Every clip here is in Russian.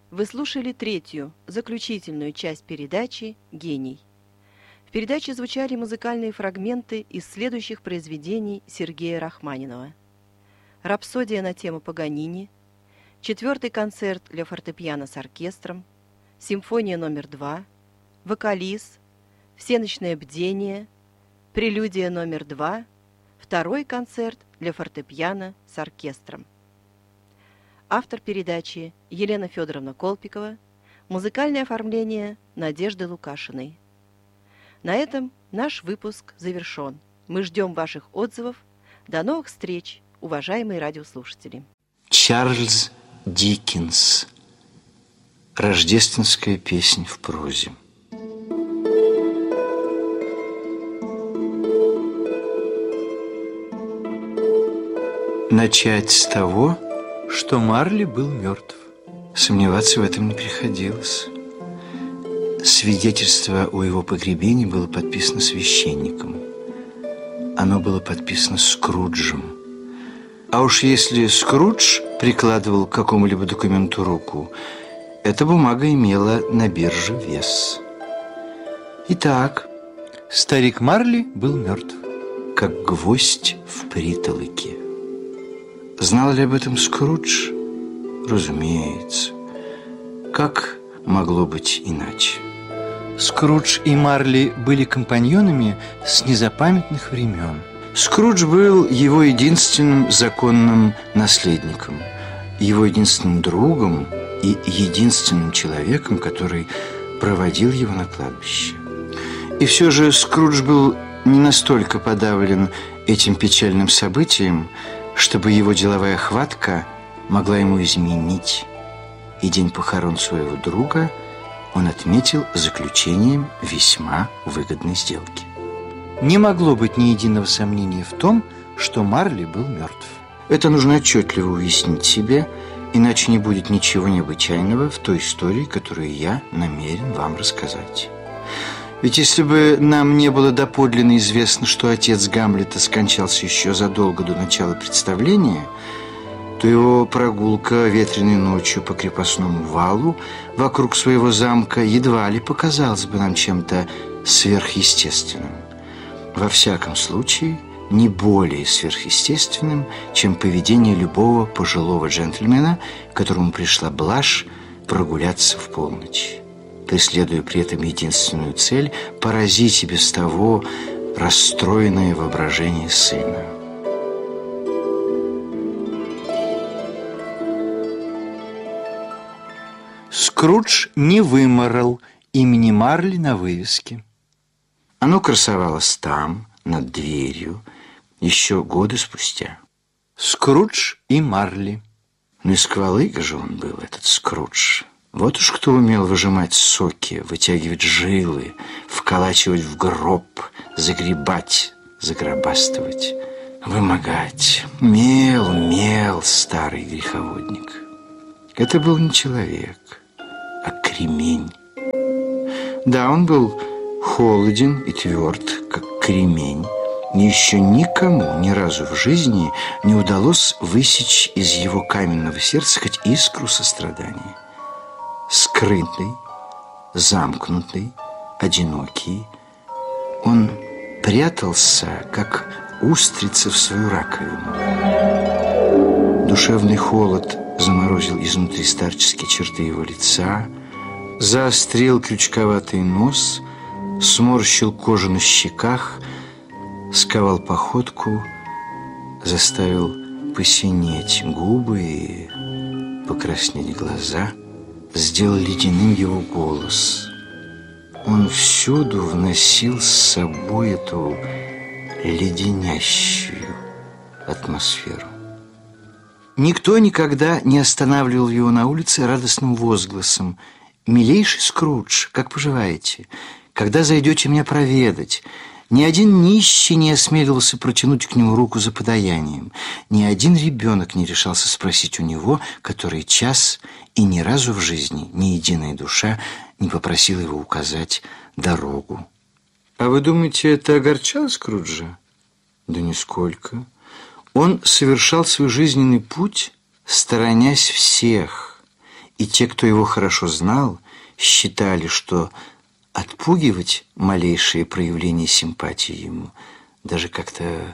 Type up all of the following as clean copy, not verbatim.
Вы слушали третью, заключительную часть передачи «Гений». В передаче звучали музыкальные фрагменты из следующих произведений Сергея Рахманинова: «Рапсодия на тему Паганини», «Четвертый концерт для фортепиано с оркестром», «Симфония номер 2», «Вокализ», «Всеночное бдение», «Прелюдия номер 2», «Второй концерт для фортепиано с оркестром». Автор передачи Елена Федоровна Колпикова, музыкальное оформление Надежды Лукашиной. На этом наш выпуск завершен. Мы ждем ваших отзывов. До новых встреч, уважаемые радиослушатели. Чарльз Диккенс. Рождественская песнь в прозе. Начать с того, что Марли был мертв. Сомневаться в этом не приходилось. Свидетельство о его погребении было подписано священником. Оно было подписано Скруджем. А уж если Скрудж прикладывал к какому-либо документу руку, эта бумага имела на бирже вес. Итак, старик Марли был мертв, как гвоздь в притолоке. Знал ли об этом Скрудж? Разумеется. Как могло быть иначе? Скрудж и Марли были компаньонами с незапамятных времен. Скрудж был его единственным законным наследником, его единственным другом и единственным человеком, который проводил его на кладбище. И все же Скрудж был не настолько подавлен этим печальным событием, чтобы его деловая хватка могла ему изменить. И день похорон своего друга он отметил заключением весьма выгодной сделки. Не могло быть ни единого сомнения в том, что Марли был мертв. Это нужно отчетливо уяснить себе, иначе не будет ничего необычайного в той истории, которую я намерен вам рассказать. Ведь если бы нам не было доподлинно известно, что отец Гамлета скончался еще задолго до начала представления, то его прогулка ветреной ночью по крепостному валу вокруг своего замка едва ли показалась бы нам чем-то сверхъестественным. Во всяком случае, не более сверхъестественным, чем поведение любого пожилого джентльмена, которому пришла блажь прогуляться в полночь, преследуя при этом единственную цель – поразить и без того расстроенное воображение сына. Скрудж не вымарал имени Марли на вывеске. Оно красовалось там, над дверью, еще годы спустя. Скрудж и Марли. Ну и сквалыга же он был, этот Скрудж. Вот уж кто умел выжимать соки, вытягивать жилы, вколачивать в гроб, загребать, загробастывать, вымогать. Мел старый греховодник. Это был не человек, а кремень. Да, он был холоден и тверд, как кремень. Но еще никому ни разу в жизни не удалось высечь из его каменного сердца хоть искру сострадания. Скрытый, замкнутый, одинокий, он прятался, как устрица в свою раковину. Душевный холод заморозил изнутри старческие черты его лица, заострил крючковатый нос, сморщил кожу на щеках, сковал походку, заставил посинеть губы и покраснеть глаза, сделал ледяным его голос. Он всюду вносил с собой эту леденящую атмосферу. Никто никогда не останавливал его на улице радостным возгласом: «Милейший Скрудж, как поживаете? Когда зайдете меня проведать?» Ни один нищий не осмеливался протянуть к нему руку за подаянием. Ни один ребенок не решался спросить у него, который час, и ни разу в жизни ни единая душа не попросила его указать дорогу. А вы думаете, это огорчало Скруджа? Да нисколько. Он совершал свой жизненный путь, сторонясь всех, И те, кто его хорошо знал, считали, что отпугивать малейшее проявление симпатии ему даже как-то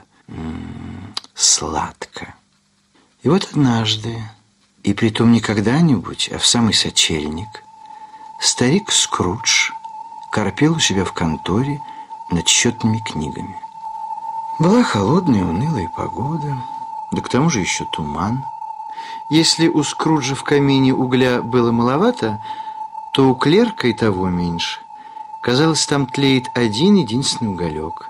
сладко. И вот однажды, и притом не когда-нибудь, а в самый сочельник, старик Скрудж корпел у себя в конторе над счетными книгами. Была холодная, унылая погода, да к тому же еще туман. Если у Скруджа в камине угля было маловато, то у клерка и того меньше. Казалось, там тлеет один единственный уголек.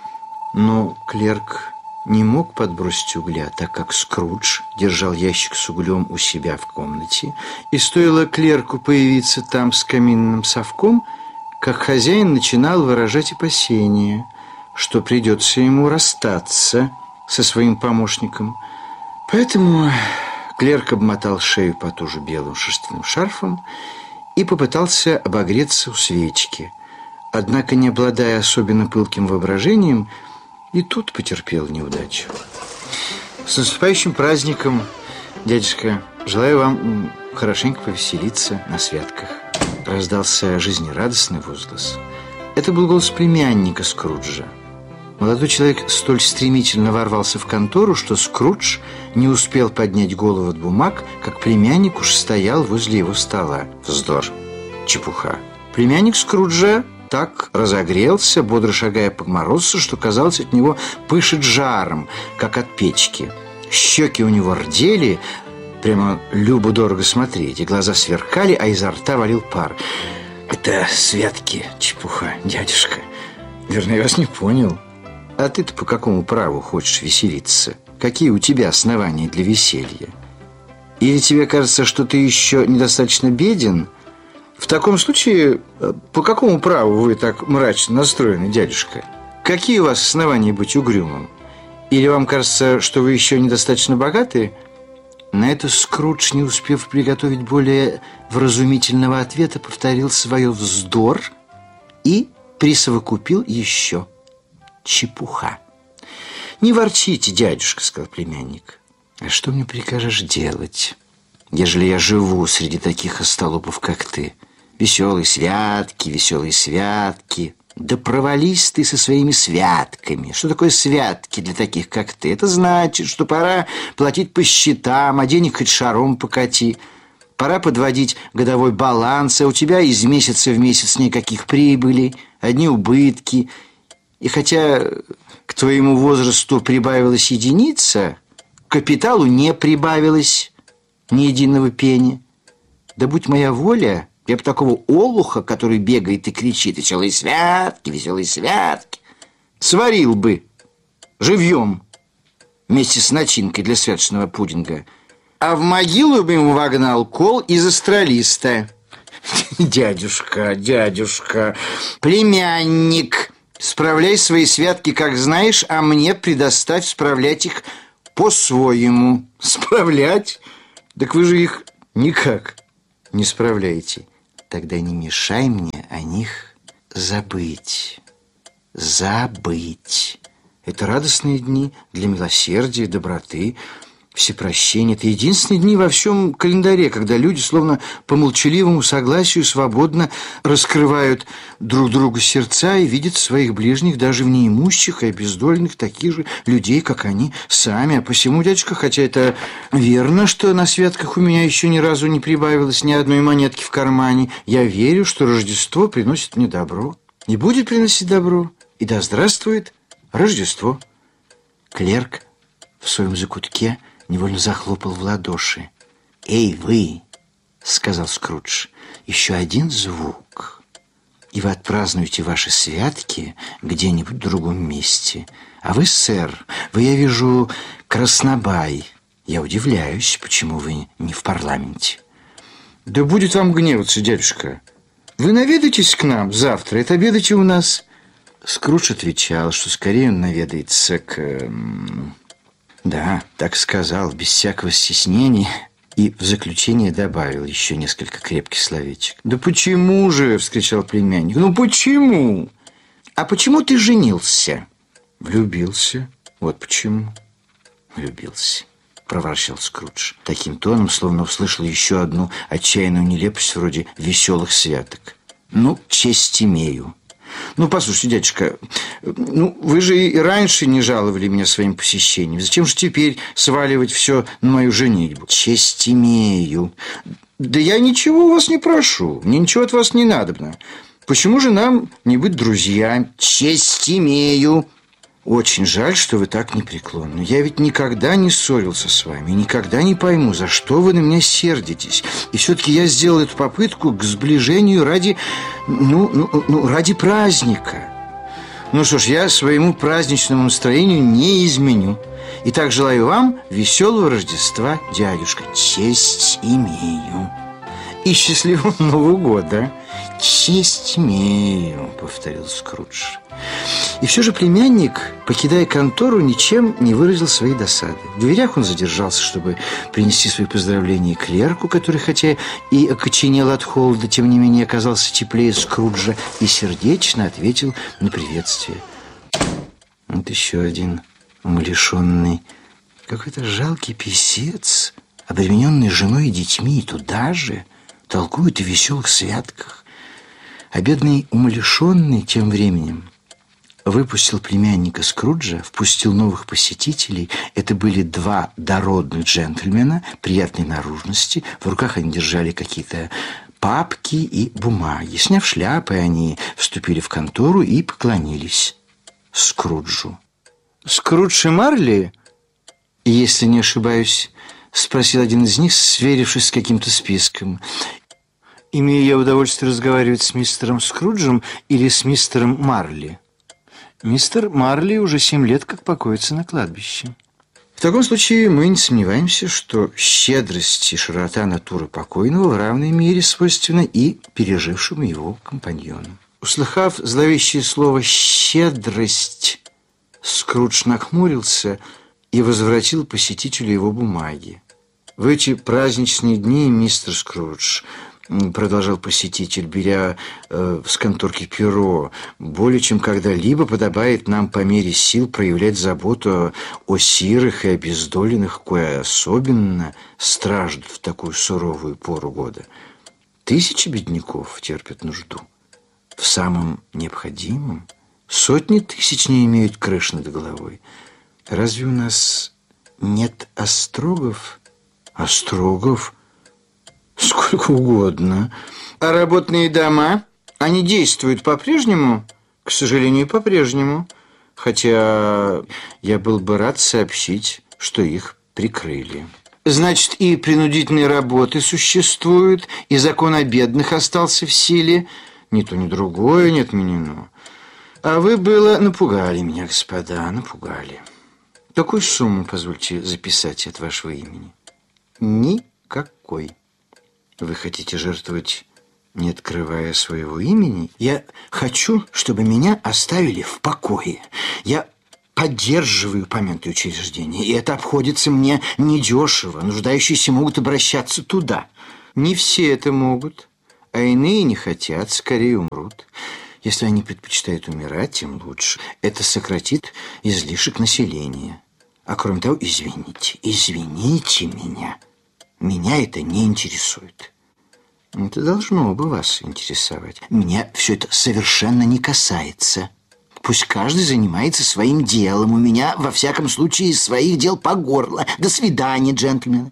Но клерк не мог подбросить угля, так как Скрудж держал ящик с углем у себя в комнате, и стоило клерку появиться там с каминным совком, как хозяин начинал выражать опасения, что придется ему расстаться со своим помощником. Поэтому клерк обмотал шею потуже белым шерстяным шарфом и попытался обогреться у свечки. Однако, не обладая особенно пылким воображением, и тут потерпел неудачу. С наступающим праздником, дядюшка! Желаю вам хорошенько повеселиться на святках. Раздался жизнерадостный возглас. Это был голос племянника Скруджа. Молодой человек столь стремительно ворвался в контору, что Скрудж не успел поднять голову от бумаг, как племянник уж стоял возле его стола. Вздор, чепуха. Племянник Скруджа так разогрелся, бодро шагая по морозу, что, казалось, от него пышет жаром, как от печки. Щеки у него рдели, прямо любо-дорого смотреть, и глаза сверкали, а изо рта валил пар. Это святки, чепуха, дядюшка. Верно, я вас не понял. А ты-то по какому праву хочешь веселиться? Какие у тебя основания для веселья? Или тебе кажется, что ты еще недостаточно беден? В таком случае, по какому праву вы так мрачно настроены, дядюшка? Какие у вас основания быть угрюмым? Или вам кажется, что вы еще недостаточно богаты? На это Скрудж, не успев приготовить более вразумительного ответа, повторил свое вздор и присовокупил еще: чепуха. «Не ворчите, дядюшка», — сказал племянник. «А что мне прикажешь делать, ежели я живу среди таких остолопов, как ты? Веселые святки, веселые святки. Да провались ты со своими святками. Что такое святки для таких, как ты? Это значит, что пора платить по счетам, а денег хоть шаром покати. Пора подводить годовой баланс, а у тебя из месяца в месяц никаких прибылей, одни убытки. И хотя к твоему возрасту прибавилась единица, к капиталу не прибавилось ни единого пени. Да будь моя воля, я бы такого олуха, который бегает и кричит: веселые святки, сварил бы живьем вместе с начинкой для святочного пудинга, а в могилу бы ему вогнал кол из астролиста. Дядюшка, племянник, справляй свои святки, как знаешь, а мне предоставь справлять их по-своему. Справлять? Так вы же их никак не справляете. Тогда не мешай мне о них забыть. Это радостные дни для милосердия, доброты, всепрощения. Это единственные дни во всем календаре, когда люди, словно по молчаливому согласию, свободно раскрывают друг другу сердца и видят своих ближних, даже в неимущих и обездоленных, таких же людей, как они сами. А посему, дядюшка, хотя это верно, что на святках у меня еще ни разу не прибавилось ни одной монетки в кармане, я верю, что Рождество приносит мне добро и будет приносить добро. И да здравствует Рождество. Клерк в своем закутке невольно захлопал в ладоши. «Эй, вы!» — сказал Скрудж. «Еще один звук, и вы отпразднуете ваши святки где-нибудь в другом месте. А вы, сэр, вы, я вижу, краснобай. Я удивляюсь, почему вы не в парламенте». «Да будет вам гневаться, дядюшка. Вы наведаетесь к нам завтра, это обедаете у нас». Скрудж отвечал, что скорее он наведается к... Да, так сказал, без всякого стеснения, и в заключение добавил еще несколько крепких словечек. «Да почему же?» — вскричал племянник. «Ну почему? А почему ты женился?» «Влюбился. Вот почему. Влюбился. проворчал Скрудж таким тоном, словно услышал еще одну отчаянную нелепость вроде веселых святок. Ну, честь имею. Ну, послушайте, дядюшка, вы же и раньше не жаловали меня своим посещением. Зачем же теперь сваливать все на мою женитьбу? Честь имею. Да я ничего у вас не прошу. Мне ничего от вас не надобно. Почему же нам не быть друзьями? Честь имею. Очень жаль, что вы так непреклонны. Я ведь никогда не ссорился с вами, никогда не пойму, за что вы на меня сердитесь. И все-таки я сделал эту попытку к сближению ради, ради праздника. Ну что ж, я своему праздничному настроению не изменю. Итак, желаю вам веселого Рождества, дядюшка. Честь имею. И счастливого Нового года. Честь имею, повторил Скрудж. И все же племянник, покидая контору, ничем не выразил своей досады. В дверях он задержался, чтобы принести свои поздравления клерку, который, хотя и окоченел от холода, тем не менее оказался теплее Скруджа, и сердечно ответил на приветствие. Вот еще один умалишенный, какой-то жалкий писец, обремененный женой и детьми, и туда же толкует о веселых святках. А бедный умалишенный тем временем выпустил племянника Скруджа, впустил новых посетителей. Это были два дородных джентльмена приятной наружности. В руках они держали какие-то папки и бумаги. Сняв шляпы, они вступили в контору и поклонились Скруджу. «Скрудж и Марли, если не ошибаюсь?» — спросил один из них, сверившись с каким-то списком. «Имею я удовольствие разговаривать с мистером Скруджем или с мистером Марли?» «Мистер Марли уже 7 лет как покоится на кладбище». В таком случае мы не сомневаемся, что щедрость и широта натуры покойного в равной мере свойственна и пережившему его компаньону. Услыхав зловещее слово «щедрость», Скрудж нахмурился и возвратил посетителю его бумаги. «В эти праздничные дни, мистер Скрудж, — продолжал посетитель, беря с конторки перо, — более чем когда-либо подобает нам по мере сил проявлять заботу о сирых и обездоленных, кое особенно страждут в такую суровую пору года. Тысячи бедняков терпят нужду. В самом необходимом сотни тысяч не имеют крыш над головой. Разве у нас нет острогов?» «Острогов? Сколько угодно. А работные дома, они действуют по-прежнему?» «К сожалению, по-прежнему. Хотя я был бы рад сообщить, что их прикрыли». «Значит, и принудительные работы существуют, и закон о бедных остался в силе?» «Ни то, ни другое не отменено. А вы было напугали меня, господа, напугали. Какую сумму, позвольте записать от вашего имени?» «Никакой». «Вы хотите жертвовать, не открывая своего имени?» «Я хочу, чтобы меня оставили в покое. Я поддерживаю упомянутое учреждение, и это обходится мне недешево. Нуждающиеся могут обращаться туда». «Не все это могут, а иные не хотят, скорее умрут. Если они предпочитают умирать, тем лучше. Это сократит излишек населения. А кроме того, извините меня. Меня это не интересует». «Это должно бы вас интересовать». «Меня все это совершенно не касается. Пусть каждый занимается своим делом. У меня, во всяком случае, своих дел по горло. До свидания, джентльмены».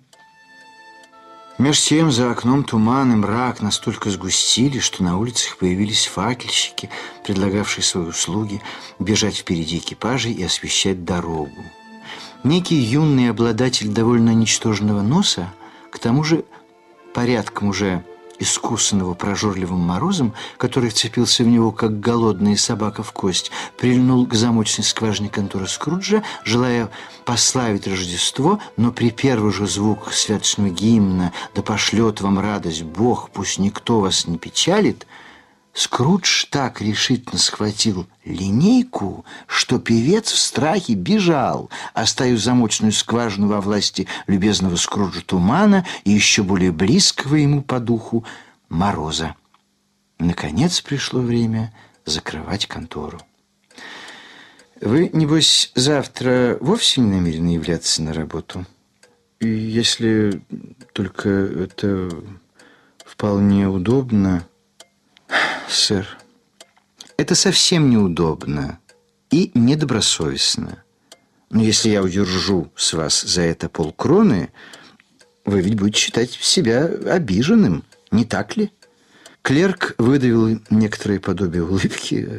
Меж тем за окном туман и мрак настолько сгустили, что на улицах появились факельщики, предлагавшие свои услуги бежать впереди экипажей и освещать дорогу. Некий юный обладатель довольно ничтожного носа, к тому же порядком уже искусанного прожорливым морозом, который вцепился в него, как голодная собака в кость, прильнул к замочной скважине конторы Скруджа, желая пославить Рождество, но при первых же звуках святочного гимна «Да пошлет вам радость Бог, пусть никто вас не печалит», Скрудж так решительно схватил линейку, что певец в страхе бежал, оставив замочную скважину во власти любезного Скруджа Тумана и еще более близкого ему по духу Мороза. Наконец пришло время закрывать контору. «Вы, небось, завтра вовсе не намерены являться на работу?» Если только это вполне удобно, сэр. Это совсем неудобно и недобросовестно. Но если я удержу с вас за это полкроны, вы ведь будете считать себя обиженным, не так ли? Клерк выдавил некоторое подобие улыбки.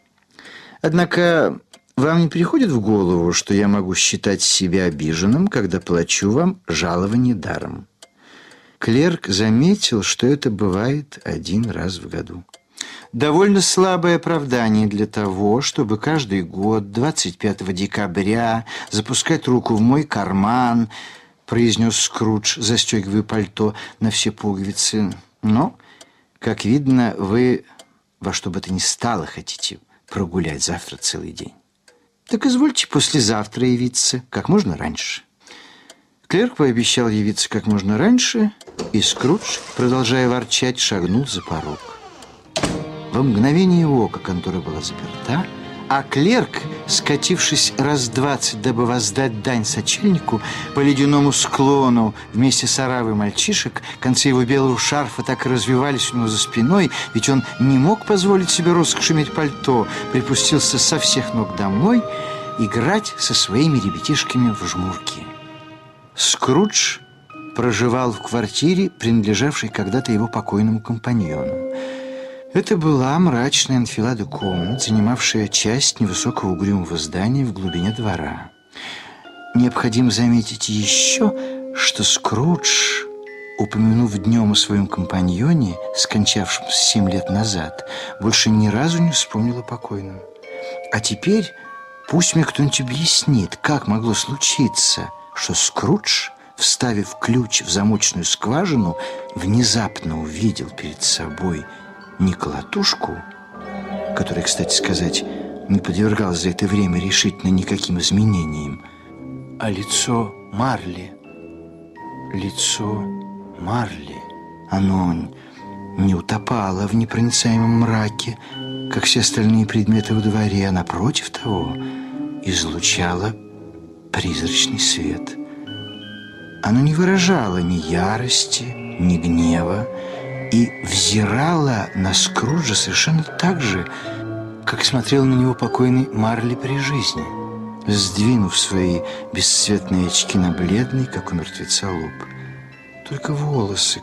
Однако вам не приходит в голову, что я могу считать себя обиженным, когда плачу вам жалование даром? Клерк заметил, что это бывает один раз в году. Довольно слабое оправдание для того, чтобы каждый год 25 декабря запускать руку в мой карман, произнес Скрудж, застегивая пальто на все пуговицы. Но, как видно, вы во что бы то ни стало хотите прогулять завтра целый день. Так извольте послезавтра явиться как можно раньше. Клерк пообещал явиться как можно раньше, и Скрудж, продолжая ворчать, шагнул за порог. Во мгновение ока контора была заперта, а клерк, скатившись раз 20, дабы воздать дань сочельнику, по ледяному склону вместе с оравой мальчишек, концы его белого шарфа так и развивались у него за спиной, ведь он не мог позволить себе роскошь иметь пальто, припустился со всех ног домой играть со своими ребятишками в жмурки. Скрудж проживал в квартире, принадлежавшей когда-то его покойному компаньону. Это была мрачная анфилада комнат, занимавшая часть невысокого угрюмого здания в глубине двора. Необходимо заметить еще, что Скрудж, упомянув днем о своем компаньоне, скончавшемся 7 лет назад, больше ни разу не вспомнил о покойном. А теперь пусть мне кто-нибудь объяснит, как могло случиться, что Скрудж, вставив ключ в замочную скважину, внезапно увидел перед собой не колотушку, которая, кстати сказать, не подвергалась за это время решительно никаким изменениям, а лицо Марли. Лицо Марли. Оно не утопало в непроницаемом мраке, как все остальные предметы во дворе, а напротив того излучало призрачный свет. Оно не выражало ни ярости, ни гнева и взирало на Скруджа совершенно так же, как смотрел на него покойный Марли при жизни, сдвинув свои бесцветные очки на бледный, как у мертвеца, лоб. Только волосы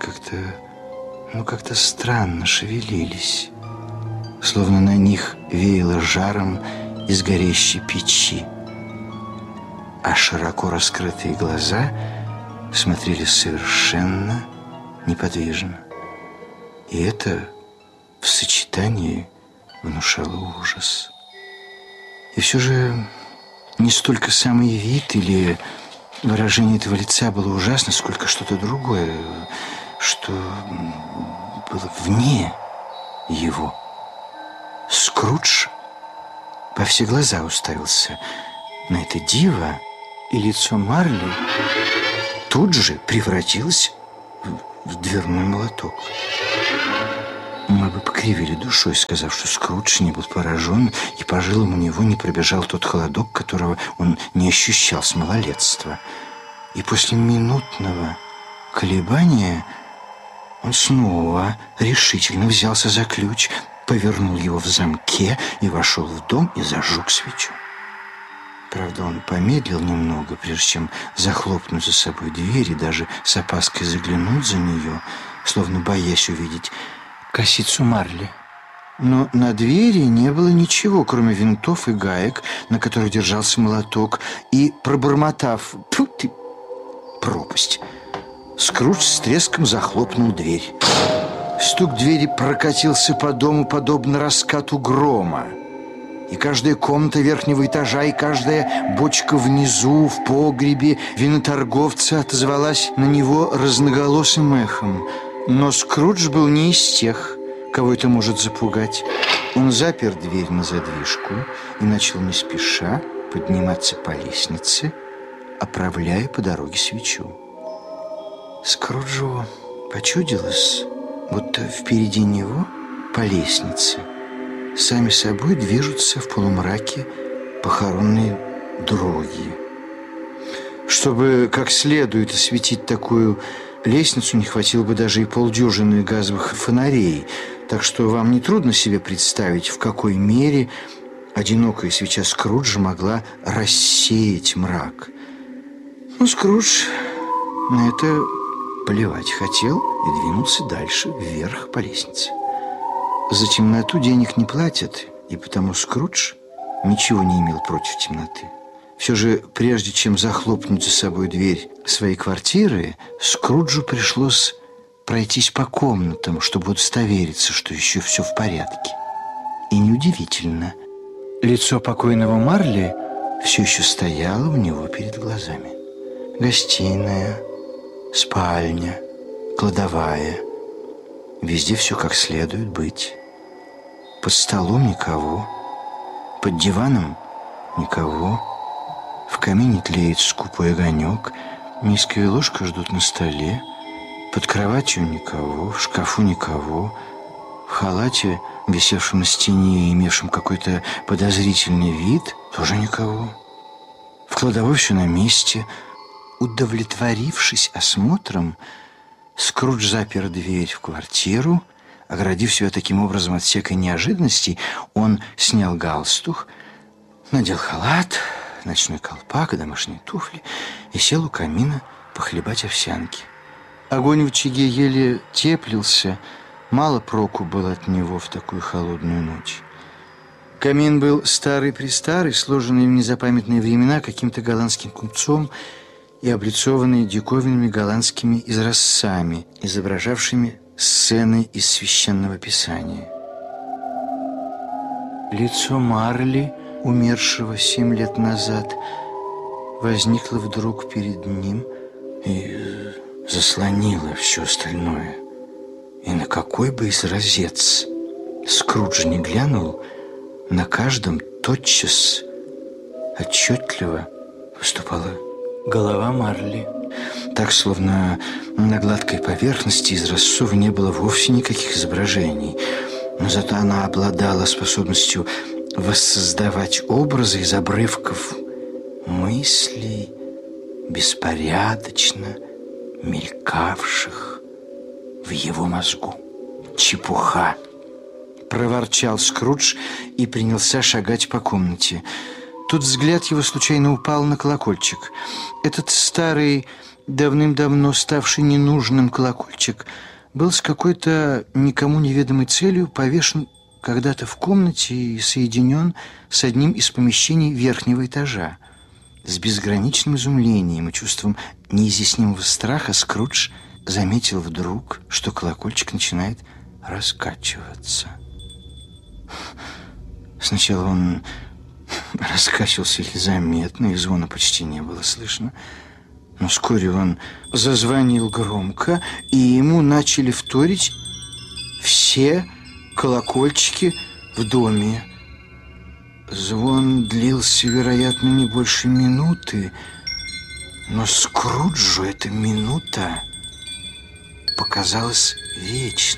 как-то странно шевелились, словно на них веяло жаром из горящей печи, а широко раскрытые глаза смотрели совершенно неподвижно. И это в сочетании внушало ужас. И все же не столько самый вид или выражение этого лица было ужасно, сколько что-то другое, что было вне его. Скрудж во все глаза уставился на это диво, и лицо Марли тут же превратилось в дверной молоток. Мы бы покривили душой, сказав, что Скрудж не был поражен, и по жилам у него не пробежал тот холодок, которого он не ощущал с малолетства. И после минутного колебания он снова решительно взялся за ключ, повернул его в замке и вошел в дом и зажег свечу. Правда, он помедлил немного, прежде чем захлопнуть за собой дверь и даже с опаской заглянуть за нее, словно боясь увидеть косицу Марли. Но на двери не было ничего, кроме винтов и гаек, на которых держался молоток, и, пробормотав «Тьфу ты, пропасть!», Скрудж с треском захлопнул дверь. Стук двери прокатился по дому, подобно раскату грома. И каждая комната верхнего этажа, и каждая бочка внизу, в погребе виноторговца отозвалась на него разноголосым эхом. Но Скрудж был не из тех, кого это может запугать. Он запер дверь на задвижку и начал не спеша подниматься по лестнице, оправляя по дороге свечу. Скруджу почудилось, будто впереди него по лестнице сами собой движутся в полумраке похоронные дроги. Чтобы как следует осветить такую лестницу, не хватило бы даже и полдюжины газовых фонарей. Так что вам нетрудно себе представить, в какой мере одинокая свеча Скруджа могла рассеять мрак. Но Скрудж на это плевать хотел и двинулся дальше, вверх по лестнице. За темноту денег не платят, и потому Скрудж ничего не имел против темноты. Все же, прежде чем захлопнуть за собой дверь своей квартиры, Скруджу пришлось пройтись по комнатам, чтобы удостовериться, что еще все в порядке. И неудивительно, лицо покойного Марли все еще стояло у него перед глазами. Гостиная, спальня, кладовая. Везде все как следует быть. Под столом никого, под диваном никого. В камине тлеет скупой огонек, миска и ложка ждут на столе. Под кроватью никого, в шкафу никого. В халате, висевшем на стене и имевшем какой-то подозрительный вид, тоже никого. В кладовой все на месте. Удовлетворившись осмотром, Скрудж запер дверь в квартиру. Оградив себя таким образом от всякой неожиданности, он снял галстук, надел халат, ночной колпак и домашние туфли и сел у камина похлебать овсянки. Огонь в очаге еле теплился, мало проку было от него в такую холодную ночь. Камин был старый-престарый, сложенный в незапамятные времена каким-то голландским купцом и облицованный диковинными голландскими изразцами, изображавшими сцены из Священного Писания. Лицо Марли, умершего 7 лет назад, возникло вдруг перед ним и заслонило все остальное. И на какой бы изразец Скрудж не глянул, на каждом тотчас отчетливо выступала голова Марли. Так, словно на гладкой поверхности изразцов не было вовсе никаких изображений, но зато она обладала способностью воссоздавать образы из обрывков мыслей, беспорядочно мелькавших в его мозгу. «Чепуха!» – проворчал Скрудж и принялся шагать по комнате. Тут взгляд его случайно упал на колокольчик. Этот старый, давным-давно ставший ненужным колокольчик был с какой-то никому неведомой целью повешен когда-то в комнате и соединен с одним из помещений верхнего этажа. С безграничным изумлением и чувством неизъяснимого страха Скрудж заметил вдруг, что колокольчик начинает раскачиваться. Сначала он раскачивался еле заметно, и звона почти не было слышно. Но вскоре он зазвонил громко, и ему начали вторить все колокольчики в доме. Звон длился, вероятно, не больше минуты, но Скруджу эта минута показалась вечной.